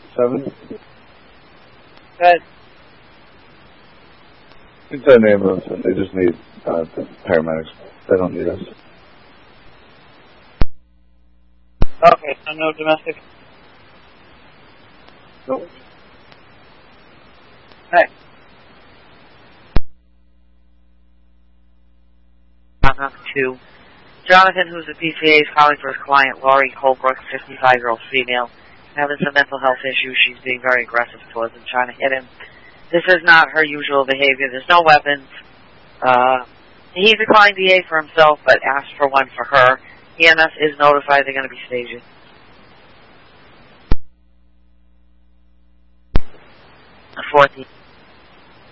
7? Good. It's an ambulance. They just need the paramedics. They don't need us. Okay, so no domestic. Nope. Hey. Two. Jonathan, who's the PCA, is calling for his client, Laurie Holbrook, 55-year-old female, having some mental health issues. She's being very aggressive towards him, trying to hit him. This is not her usual behavior. There's no weapons. He declined the A for himself, but asked for one for her. EMS is notified they're going to be staging. 14.